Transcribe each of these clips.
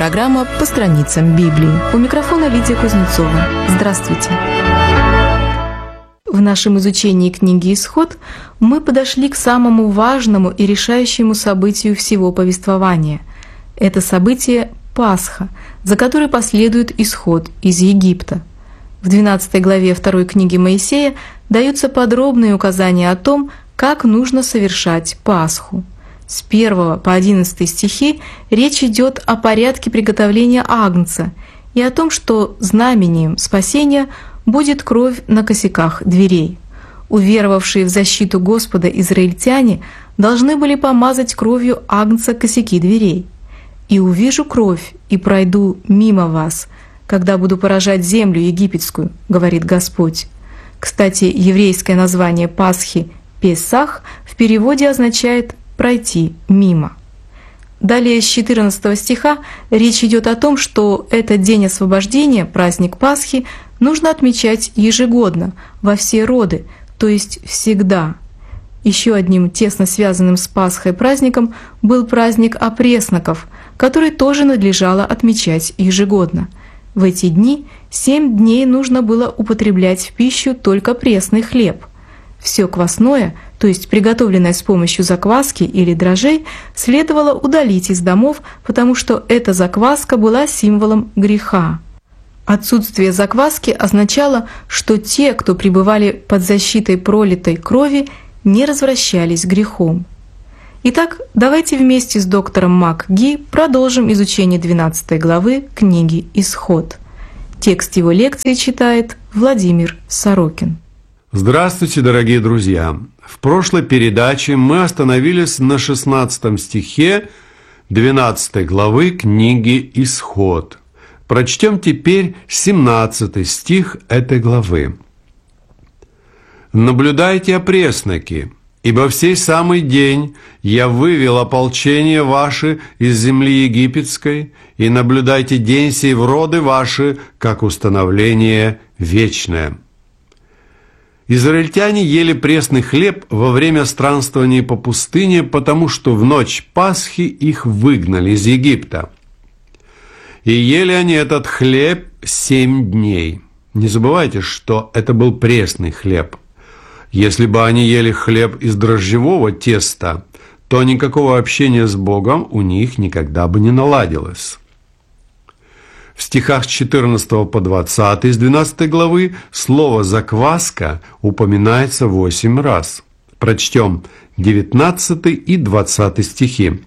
программа «По страницам Библии». У микрофона Лидия Кузнецова. Здравствуйте! В нашем изучении книги «Исход» мы подошли к самому важному и решающему событию всего повествования. Это событие – Пасха, за которой последует исход из Египта. В 12 главе 2 книги Моисея даются подробные указания о том, как нужно совершать Пасху. С 1 по 11 стихи речь идет о порядке приготовления агнца и о том, что знамением спасения будет кровь на косяках дверей. Уверовавшие в защиту Господа израильтяне должны были помазать кровью агнца косяки дверей. «И увижу кровь, и пройду мимо вас, когда буду поражать землю египетскую», — говорит Господь. Кстати, еврейское название Пасхи «Песах» в переводе означает «пройти мимо». Далее с 14 стиха речь идет о том, что этот день освобождения, праздник Пасхи, нужно отмечать ежегодно, во все роды, то есть всегда. Еще одним тесно связанным с Пасхой праздником был праздник опресноков, который тоже надлежало отмечать ежегодно. В эти дни 7 дней нужно было употреблять в пищу только пресный хлеб. Все квасное, то есть приготовленное с помощью закваски или дрожжей, следовало удалить из домов, потому что эта закваска была символом греха. Отсутствие закваски означало, что те, кто пребывали под защитой пролитой крови, не развращались грехом. Итак, давайте вместе с доктором МакГи продолжим изучение 12 главы книги «Исход». Текст его лекции читает Владимир Сорокин. Здравствуйте, дорогие друзья! В прошлой передаче мы остановились на 16 стихе 12 главы книги «Исход». Прочтем теперь 17 стих этой главы. «Наблюдайте опресноки, ибо в сей самый день я вывел ополчение ваше из земли египетской, и наблюдайте день сей в роды ваши, как установление вечное». Израильтяне ели пресный хлеб во время странствования по пустыне, потому что в ночь Пасхи их выгнали из Египта. И ели они этот хлеб 7 дней. Не забывайте, что это был пресный хлеб. Если бы они ели хлеб из дрожжевого теста, то никакого общения с Богом у них никогда бы не наладилось. В стихах с 14 по 20 из 12 главы слово «закваска» упоминается 8 раз. Прочтем 19 и 20 стихи.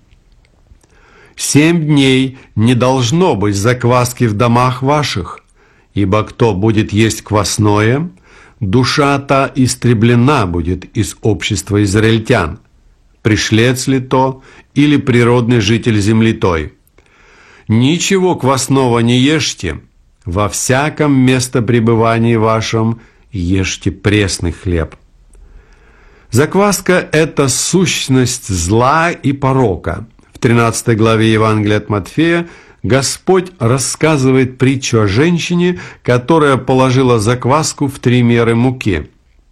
«7 дней не должно быть закваски в домах ваших, ибо кто будет есть квасное, душа та истреблена будет из общества израильтян, пришлец ли то или природный житель земли той. Ничего квасного не ешьте, во всяком местопребывании вашем ешьте пресный хлеб». Закваска – это сущность зла и порока. В 13 главе Евангелия от Матфея Господь рассказывает притчу о женщине, которая положила закваску в 3 меры муки.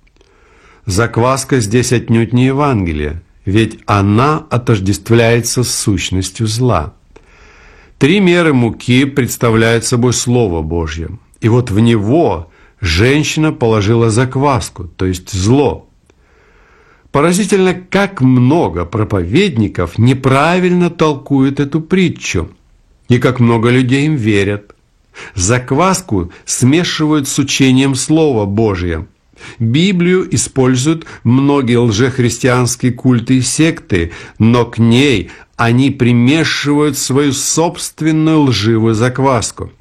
Закваска здесь отнюдь не Евангелие, ведь она отождествляется с сущностью зла. 3 меры муки представляют собой Слово Божье, и вот в него женщина положила закваску, то есть зло. Поразительно, как много проповедников неправильно толкуют эту притчу, и как много людей им верят. Закваску смешивают с учением Слова Божия. Библию используют многие лжехристианские культы и секты, но к ней они примешивают свою собственную лживую закваску.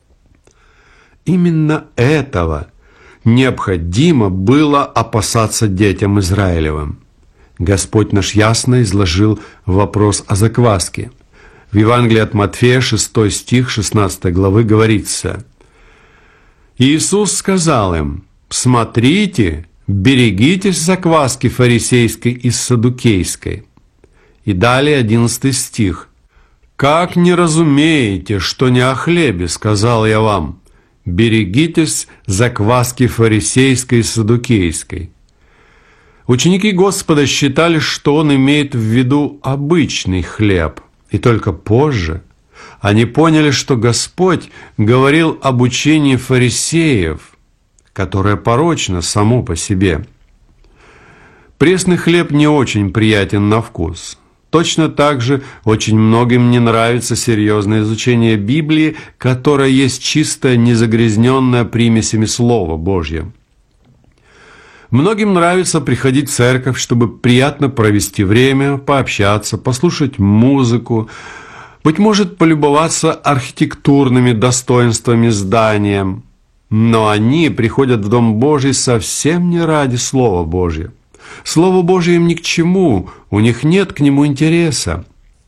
Именно этого необходимо было опасаться детям Израилевым. Господь наш ясно изложил вопрос о закваске. В Евангелии от Матфея, 6 стих 16 главы говорится: «Иисус сказал им: смотрите, берегитесь закваски фарисейской и саддукейской». И далее 11 стих. «Как не разумеете, что не о хлебе, сказал я вам, берегитесь закваски фарисейской и саддукейской». Ученики Господа считали, что Он имеет в виду обычный хлеб, и только позже, Они поняли, что Господь говорил об учении фарисеев, которое порочно само по себе. Пресный хлеб не очень приятен на вкус. Точно так же очень многим не нравится серьезное изучение Библии, которое есть чистое, незагрязненное примесями Слова Божьего. Многим нравится приходить в церковь, чтобы приятно провести время, пообщаться, послушать музыку, быть может, полюбоваться архитектурными достоинствами здания. Но они приходят в Дом Божий совсем не ради Слова Божьего. Слово Божие им ни к чему, у них нет к нему интереса.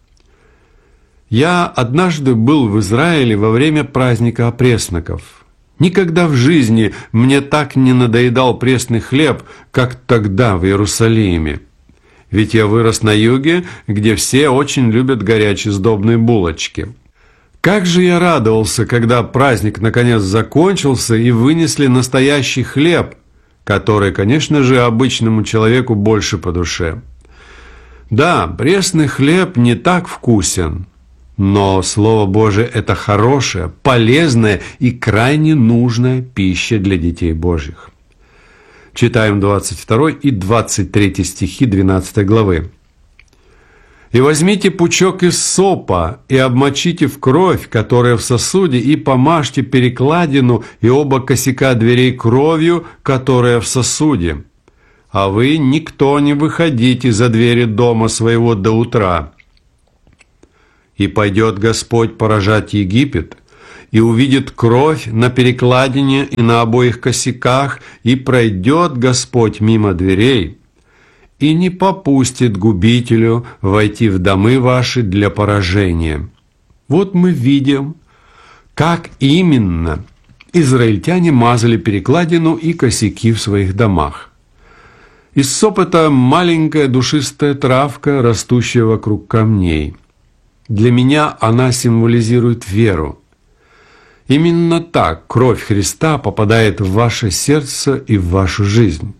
Я однажды был в Израиле во время праздника опресноков. Никогда в жизни мне так не надоедал пресный хлеб, как тогда в Иерусалиме. Ведь я вырос на юге, где все очень любят горячие сдобные булочки. Как же я радовался, когда праздник наконец закончился и вынесли настоящий хлеб, который, конечно же, обычному человеку больше по душе. Да, пресный хлеб не так вкусен, но Слово Божие – это хорошая, полезная и крайне нужная пища для детей Божьих. Читаем 22 и 23 стихи 12 главы. «И возьмите пучок иссопа, и обмочите в кровь, которая в сосуде, и помажьте перекладину и оба косяка дверей кровью, которая в сосуде. А вы никто не выходите за двери дома своего до утра. И пойдет Господь поражать Египет, и увидит кровь на перекладине и на обоих косяках, и пройдет Господь мимо дверей, и не попустит губителю войти в домы ваши для поражения». Вот мы видим, как именно израильтяне мазали перекладину и косяки в своих домах. Иссоп – это маленькая душистая травка, растущая вокруг камней. Для меня она символизирует веру. Именно так кровь Христа попадает в ваше сердце и в вашу жизнь.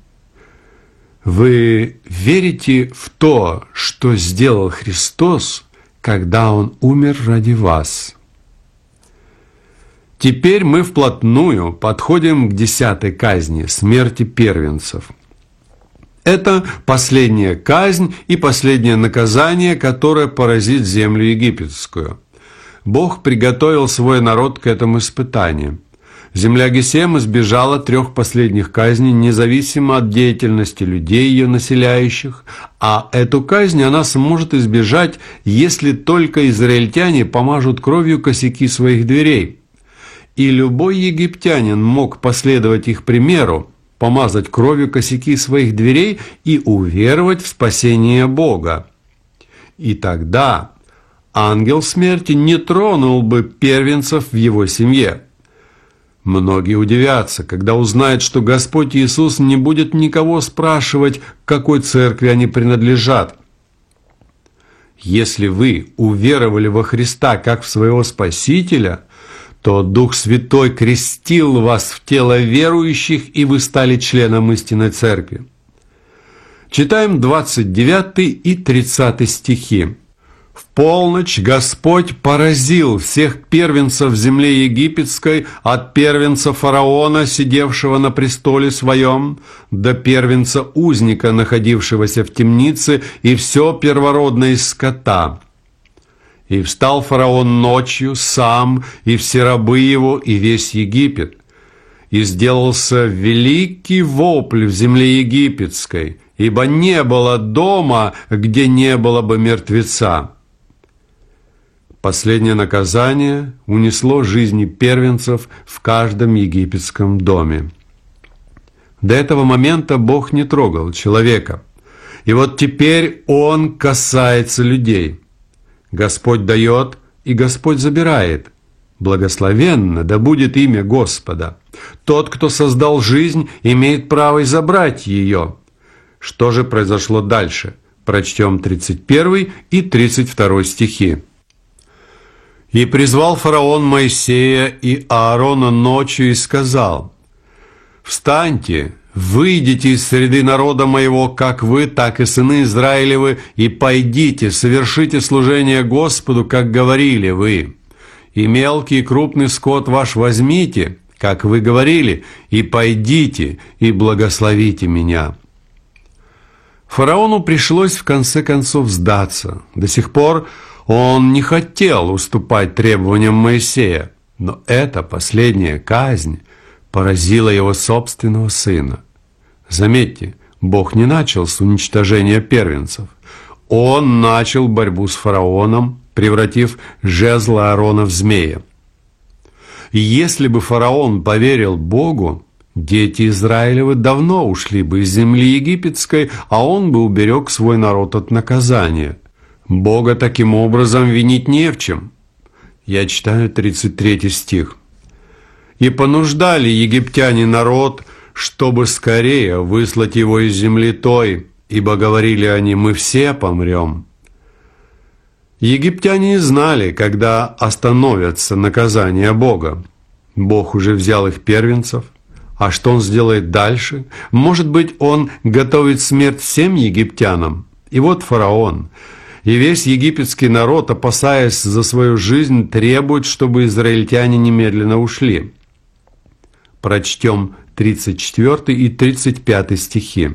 Вы верите в то, что сделал Христос, когда Он умер ради вас? Теперь мы вплотную подходим к 10-й казни – смерти первенцев. Это последняя казнь и последнее наказание, которое поразит землю египетскую. Бог приготовил свой народ к этому испытанию. Земля Гесем избежала 3 последних казней, независимо от деятельности людей, ее населяющих, а эту казнь она сможет избежать, если только израильтяне помажут кровью косяки своих дверей. И любой египтянин мог последовать их примеру, помазать кровью косяки своих дверей и уверовать в спасение Бога. И тогда ангел смерти не тронул бы первенцев в его семье. Многие удивятся, когда узнают, что Господь Иисус не будет никого спрашивать, к какой церкви они принадлежат. Если вы уверовали во Христа как в своего Спасителя, то Дух Святой крестил вас в тело верующих, и вы стали членом истинной церкви. Читаем 29 и 30 стихи. «В полночь Господь поразил всех первенцев в земле египетской, от первенца фараона, сидевшего на престоле своем, до первенца узника, находившегося в темнице, и все первородное из скота. И встал фараон ночью сам, и все рабы его, и весь Египет. И сделался великий вопль в земле египетской, ибо не было дома, где не было бы мертвеца». Последнее наказание унесло жизни первенцев в каждом египетском доме. До этого момента Бог не трогал человека. И вот теперь Он касается людей. Господь дает, и Господь забирает. Благословенно да будет имя Господа. Тот, кто создал жизнь, имеет право и забрать ее. Что же произошло дальше? Прочтем 31 и 32 стихи. «И призвал фараон Моисея и Аарона ночью и сказал: встаньте, выйдите из среды народа моего, как вы, так и сыны Израилевы, и пойдите, совершите служение Господу, как говорили вы. и мелкий и крупный скот ваш возьмите, как вы говорили, и пойдите, и благословите меня». Фараону пришлось в конце концов сдаться. До сих пор он не хотел уступать требованиям Моисея, но эта последняя казнь поразила его собственного сына. Заметьте, Бог не начал с уничтожения первенцев. Он начал борьбу с фараоном, превратив жезл Аарона в змея. Если бы фараон поверил Богу, дети Израилевы давно ушли бы из земли египетской, а он бы уберег свой народ от наказания. Бога таким образом винить не в чем. Я читаю 33 стих. «И понуждали египтяне народ, чтобы скорее выслать его из земли той, ибо говорили они: мы все помрем». Египтяне не знали, когда остановятся наказания Бога. Бог уже взял их первенцев. А что Он сделает дальше? Может быть, Он готовит смерть всем египтянам? И вот фараон и весь египетский народ, опасаясь за свою жизнь, требует, чтобы израильтяне немедленно ушли. Прочтем 34 и 35 стихи.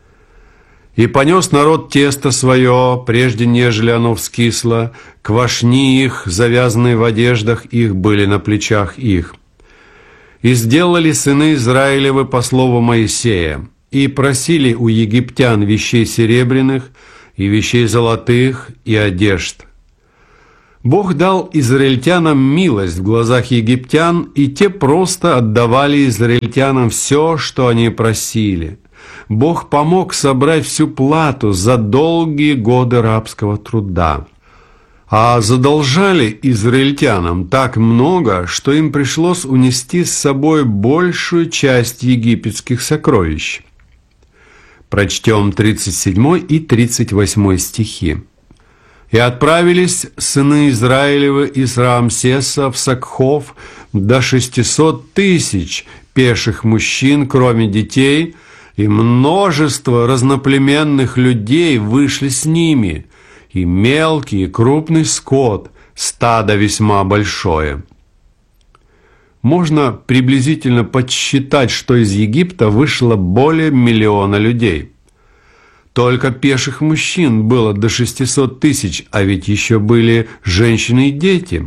«И понес народ тесто свое, прежде нежели оно вскисло, квашни их, завязанные в одеждах их, были на плечах их. И сделали сыны Израилевы по слову Моисея, и просили у египтян вещей серебряных, и вещей золотых, и одежд. Бог дал израильтянам милость в глазах египтян, и те просто отдавали израильтянам все, что они просили. Бог помог собрать всю плату за долгие годы рабского труда. А задолжали израильтянам так много, что им пришлось унести с собой большую часть египетских сокровищ. Прочтем 37 и 38 стихи. «И отправились сыны Израилевы из Раамсеса в Сакхов до 600 тысяч пеших мужчин, кроме детей, и множество разноплеменных людей вышли с ними, и мелкий и крупный скот, стадо весьма большое». Можно приблизительно подсчитать, что из Египта вышло более 1 миллиона людей. Только пеших мужчин было до 600 тысяч, а ведь еще были женщины и дети.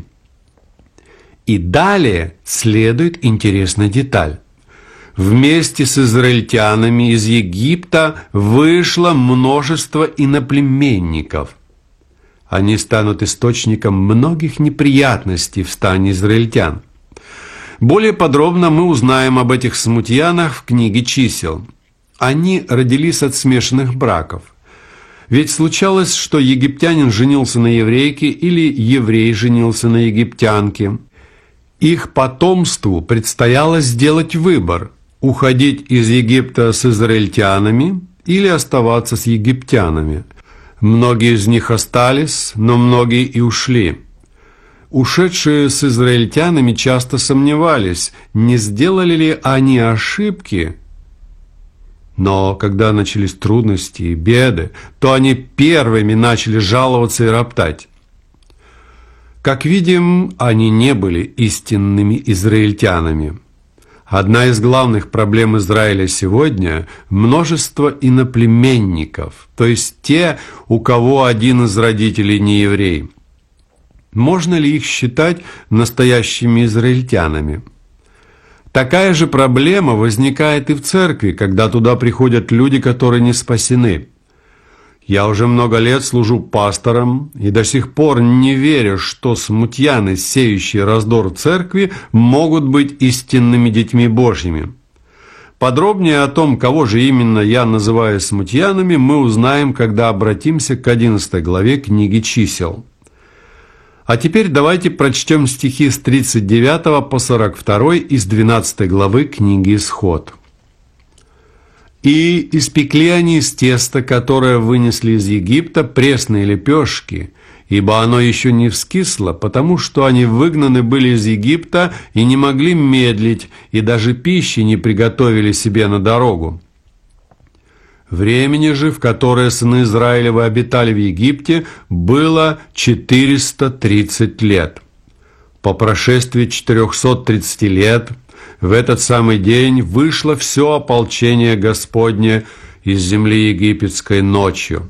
И далее следует интересная деталь. Вместе с израильтянами из Египта вышло множество иноплеменников. Они станут источником многих неприятностей в стане израильтян. Более подробно мы узнаем об этих смутьянах в книге «Чисел». Они родились от смешанных браков. Ведь случалось, что египтянин женился на еврейке или еврей женился на египтянке. Их потомству предстояло сделать выбор – уходить из Египта с израильтянами или оставаться с египтянами. Многие из них остались, но многие и ушли. Ушедшие с израильтянами часто сомневались, не сделали ли они ошибки. Но когда начались трудности и беды, то они первыми начали жаловаться и роптать. Как видим, они не были истинными израильтянами. Одна из главных проблем Израиля сегодня – множество иноплеменников, то есть те, у кого один из родителей не еврей. Можно ли их считать настоящими израильтянами? Такая же проблема возникает и в церкви, когда туда приходят люди, которые не спасены. Я уже много лет служу пастором и до сих пор не верю, что смутьяны, сеющие раздор в церкви, могут быть истинными детьми Божьими. Подробнее о том, кого же именно я называю смутьянами, мы узнаем, когда обратимся к 11 главе книги «Чисел». А теперь давайте прочтем стихи с 39 по 42 из 12 главы книги «Исход». «И испекли они из теста, которое вынесли из Египта, пресные лепешки, ибо оно еще не вскисло, потому что они выгнаны были из Египта и не могли медлить, и даже пищи не приготовили себе на дорогу. Времени же, в которое сыны Израилевы обитали в Египте, было 430 лет. По прошествии 430 лет в этот самый день вышло все ополчение Господне из земли египетской ночью.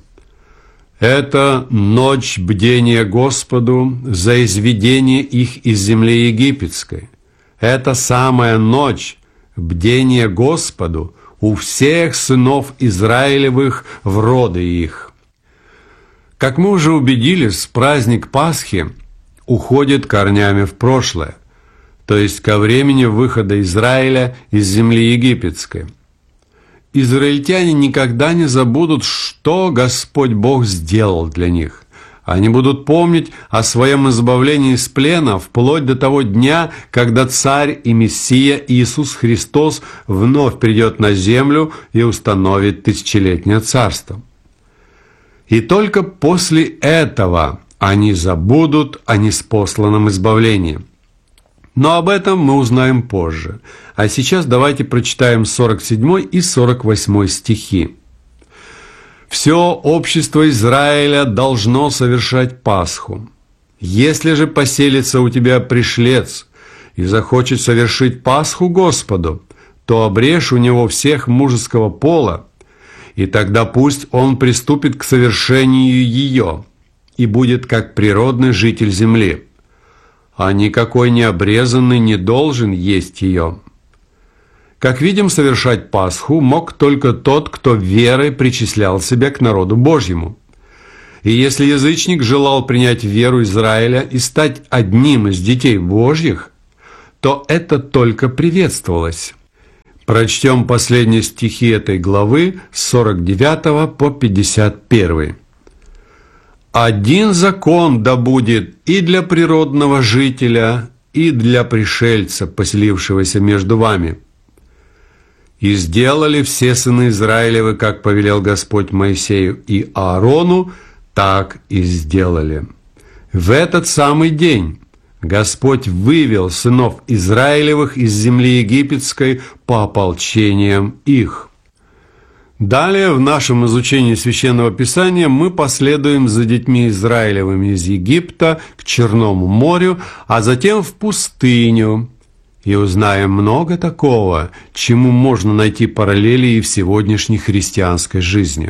Это ночь бдения Господу за изведение их из земли египетской. Это самая ночь бдения Господу у всех сынов Израилевых в роды их. Как мы уже убедились, праздник Пасхи уходит корнями в прошлое, то есть ко времени выхода Израиля из земли египетской. Израильтяне никогда не забудут, что Господь Бог сделал для них. Они будут помнить о своем избавлении из плена вплоть до того дня, когда Царь и Мессия Иисус Христос вновь придет на землю и установит тысячелетнее царство. И только после этого они забудут о ниспосланном избавлении. Но об этом мы узнаем позже. А сейчас давайте прочитаем 47 и 48 стихи. «Все общество Израиля должно совершать Пасху. Если же поселится у тебя пришлец и захочет совершить Пасху Господу, то обрежь у него всех мужеского пола, и тогда пусть он приступит к совершению ее и будет как природный житель земли. А никакой необрезанный не должен есть ее». Как видим, совершать Пасху мог только тот, кто верой причислял себя к народу Божьему. И если язычник желал принять веру Израиля и стать одним из детей Божьих, то это только приветствовалось. Прочтем последние стихи этой главы с 49 по 51. «Один закон да будет и для природного жителя, и для пришельца, поселившегося между вами. И сделали все сыны Израилевы, как повелел Господь Моисею и Аарону, так и сделали. В этот самый день Господь вывел сынов Израилевых из земли египетской по ополчениям их». Далее в нашем изучении Священного Писания мы последуем за детьми Израилевыми из Египта к Черному морю, а затем в пустыню, и узнаем много такого, чему можно найти параллели и в сегодняшней христианской жизни.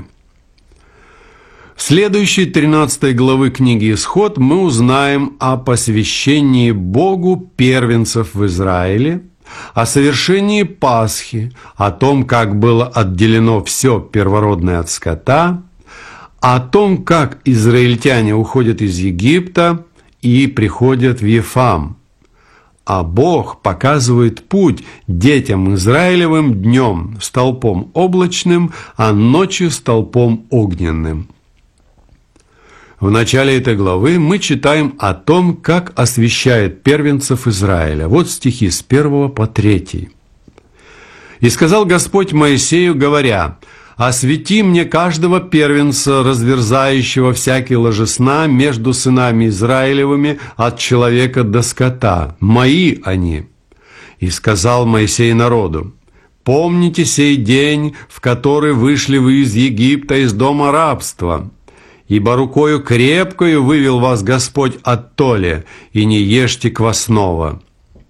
В следующей 13 главы книги «Исход» мы узнаем о посвящении Богу первенцев в Израиле, о совершении Пасхи, о том, как было отделено все первородное от скота, о том, как израильтяне уходят из Египта и приходят в Ефам. А Бог показывает путь детям Израилевым днем столпом облачным, а ночью столпом огненным. В начале этой главы мы читаем о том, как освящает первенцев Израиля. Вот стихи с 1 по 3. «И сказал Господь Моисею, говоря: освети мне каждого первенца, разверзающего всякий ложесна между сынами Израилевыми от человека до скота. Мои они. И сказал Моисей народу: помните сей день, в который вышли вы из Египта, из дома рабства. Ибо рукою крепкою вывел вас Господь оттоле, и не ешьте квасного».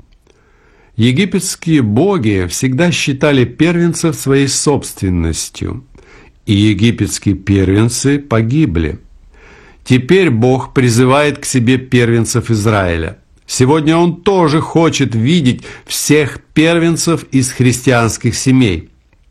Египетские боги всегда считали первенцев своей собственностью, и египетские первенцы погибли. Теперь Бог призывает к себе первенцев Израиля. Сегодня Он тоже хочет видеть всех первенцев из христианских семей.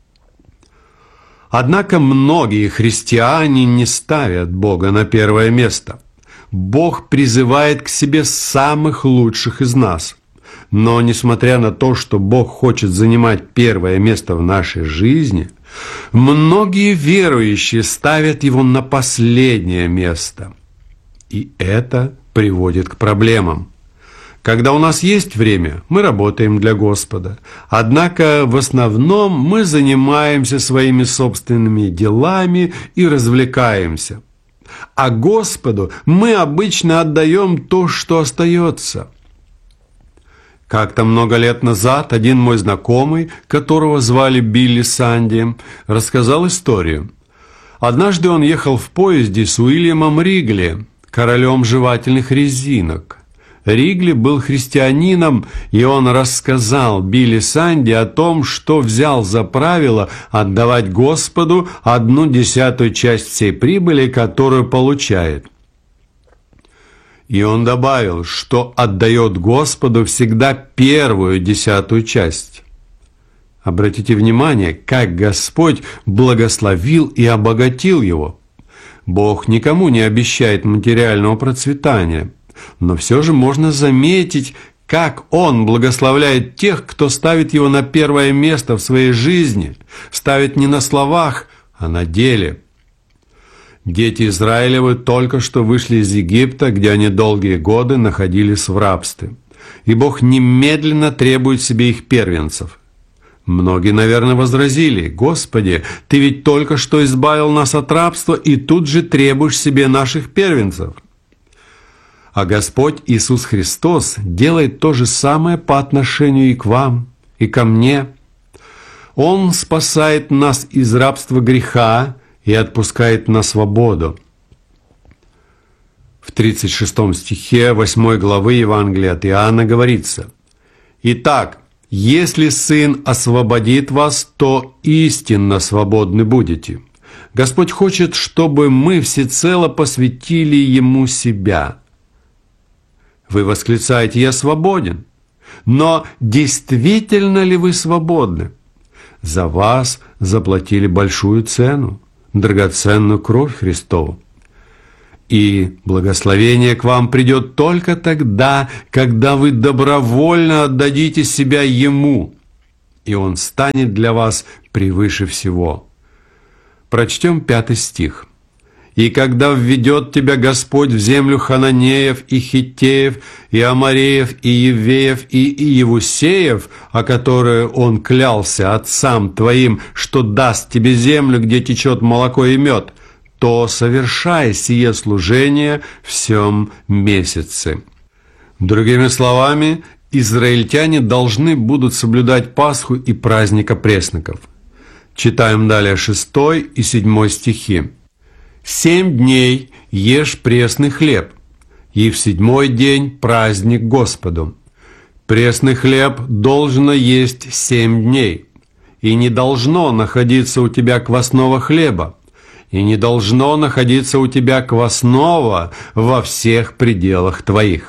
Однако многие христиане не ставят Бога на первое место. Бог призывает к себе самых лучших из нас. Но несмотря на то, что Бог хочет занимать первое место в нашей жизни, многие верующие ставят Его на последнее место. И это приводит к проблемам. Когда у нас есть время, мы работаем для Господа. Однако в основном мы занимаемся своими собственными делами и развлекаемся. А Господу мы обычно отдаем то, что остается. Как-то много лет назад один мой знакомый, которого звали Билли Санди, рассказал историю. Однажды он ехал в поезде с Уильямом Ригли, королем жевательных резинок. Ригли был христианином, и он рассказал Билли Санди о том, что взял за правило отдавать Господу 1/10 часть всей прибыли, которую получает. И он добавил, что отдает Господу всегда 1/10 часть. Обратите внимание, как Господь благословил и обогатил его. Бог никому не обещает материального процветания, но все же можно заметить, как Он благословляет тех, кто ставит Его на первое место в своей жизни, ставит не на словах, а на деле. Дети Израилевы только что вышли из Египта, где они долгие годы находились в рабстве, и Бог немедленно требует себе их первенцев. Многие, наверное, возразили: «Господи, Ты ведь только что избавил нас от рабства, и тут же требуешь себе наших первенцев». А Господь Иисус Христос делает то же самое по отношению и к вам, и ко мне. Он спасает нас из рабства греха и отпускает на свободу. В 36 стихе 8 главы Евангелия от Иоанна говорится: «Итак, если Сын освободит вас, то истинно свободны будете». Господь хочет, чтобы мы всецело посвятили Ему себя. Вы восклицаете: «Я свободен». Но действительно ли вы свободны? За вас заплатили большую цену, драгоценную кровь Христову. И благословение к вам придет только тогда, когда вы добровольно отдадите себя Ему, и Он станет для вас превыше всего. Прочтем 5 стих. «И когда введет тебя Господь в землю Хананеев и Хиттеев, и Амореев, и Евеев, и Иевусеев, о которой Он клялся отцам твоим, что даст тебе землю, где течет молоко и мед, то совершай сие служение в сем месяце». Другими словами, израильтяне должны будут соблюдать Пасху и праздник опресноков. Читаем далее 6 и 7 стихи. 7 дней ешь пресный хлеб, и в 7-й день праздник Господу. Пресный хлеб должно есть 7 дней, и не должно находиться у тебя квасного хлеба, и не должно находиться у тебя квасного во всех пределах твоих.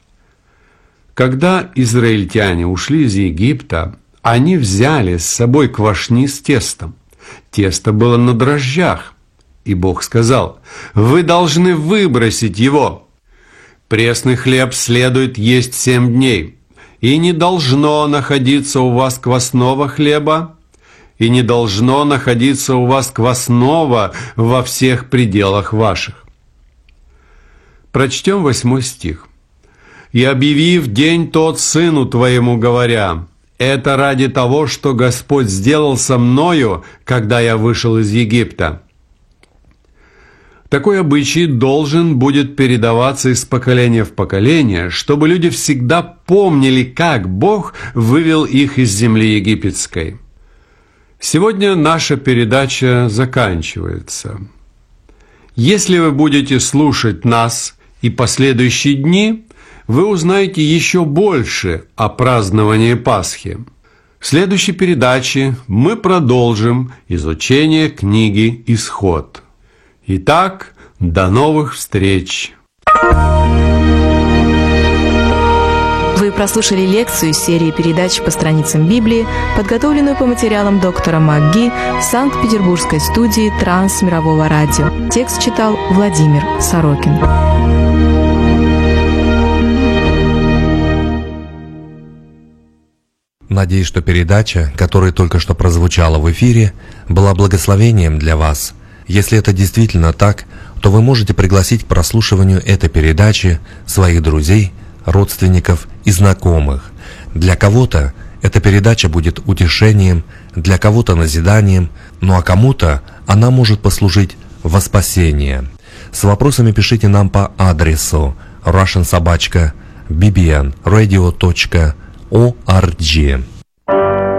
Когда израильтяне ушли из Египта, они взяли с собой квашни с тестом. Тесто было на дрожжах. И Бог сказал: «Вы должны выбросить его. Пресный хлеб следует есть 7 дней, и не должно находиться у вас квасного хлеба, и не должно находиться у вас квасного во всех пределах ваших». Прочтем 8 стих. «И объяви в день тот сыну твоему, говоря: это ради того, что Господь сделал со мною, когда я вышел из Египта». Такой обычай должен будет передаваться из поколения в поколение, чтобы люди всегда помнили, как Бог вывел их из земли египетской. Сегодня наша передача заканчивается. Если вы будете слушать нас и последующие дни, вы узнаете еще больше о праздновании Пасхи. В следующей передаче мы продолжим изучение книги «Исход». Итак, до новых встреч! Вы прослушали лекцию из серии передач по страницам Библии, подготовленную по материалам доктора МакГи в Санкт-Петербургской студии Трансмирового радио. Текст читал Владимир Сорокин. Надеюсь, что передача, которая только что прозвучала в эфире, была благословением для вас. Если это действительно так, то вы можете пригласить к прослушиванию этой передачи своих друзей, родственников и знакомых. Для кого-то эта передача будет утешением, для кого-то назиданием, ну а кому-то она может послужить во спасение. С вопросами пишите нам по адресу russian@bbnradio.org.